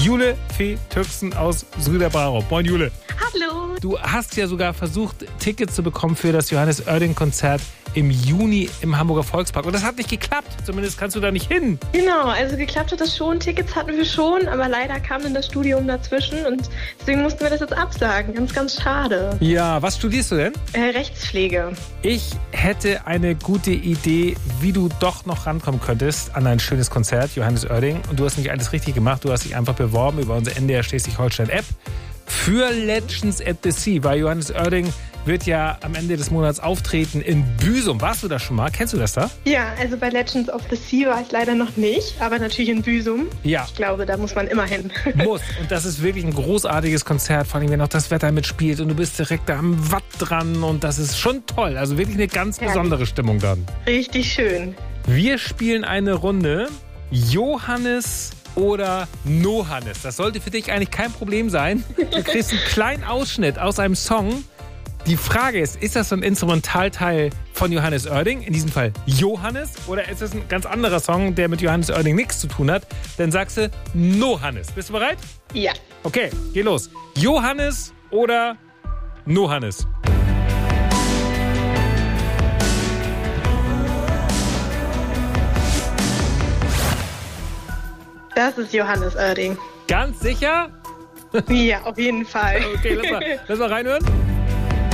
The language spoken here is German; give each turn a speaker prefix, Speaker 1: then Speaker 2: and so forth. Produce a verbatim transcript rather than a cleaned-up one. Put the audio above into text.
Speaker 1: Jule Fee Türksen aus Süderbrau. Moin Jule.
Speaker 2: Hallo.
Speaker 1: Du hast ja sogar versucht, Tickets zu bekommen für das Johannes Oerding-Konzert im Juni im Hamburger Volkspark. Und das hat nicht geklappt. Zumindest kannst du da nicht hin.
Speaker 2: Genau, also geklappt hat das schon. Tickets hatten wir schon, aber leider kam dann das Studium dazwischen und deswegen mussten wir das jetzt absagen. Ganz, ganz schade.
Speaker 1: Ja, was studierst du denn?
Speaker 2: Äh, Rechtspflege.
Speaker 1: Ich hätte eine gute Idee, wie du doch noch rankommen könntest an ein schönes Konzert, Johannes Oerding. Und du hast nicht alles richtig gemacht. Du hast dich einfach beworben über unsere N D R Schleswig-Holstein-App für Legends at the Sea, weil Johannes Oerding wird ja am Ende des Monats auftreten in Büsum. Warst du da schon mal? Kennst du das da?
Speaker 2: Ja, also bei Legends of the Sea war ich leider noch nicht, aber natürlich in Büsum.
Speaker 1: Ja.
Speaker 2: Ich glaube, da muss man immer hin.
Speaker 1: Muss. Und das ist wirklich ein großartiges Konzert, vor allem wenn auch das Wetter mitspielt und du bist direkt da am Watt dran und das ist schon toll. Also wirklich eine ganz
Speaker 2: Ja.
Speaker 1: besondere Stimmung dann.
Speaker 2: Richtig schön.
Speaker 1: Wir spielen eine Runde Johannes oder Nohannes. Das sollte für dich eigentlich kein Problem sein. Du kriegst einen kleinen Ausschnitt aus einem Song. Die Frage ist, ist das so ein Instrumentalteil von Johannes Oerding, in diesem Fall Johannes, oder ist es ein ganz anderer Song, der mit Johannes Oerding nichts zu tun hat? Dann sagst du Nohannes. Bist du bereit?
Speaker 2: Ja.
Speaker 1: Okay, geh los. Johannes oder Nohannes?
Speaker 2: Das ist Johannes Oerding.
Speaker 1: Ganz sicher?
Speaker 2: Ja, auf jeden Fall.
Speaker 1: Okay, lass mal, lass mal reinhören.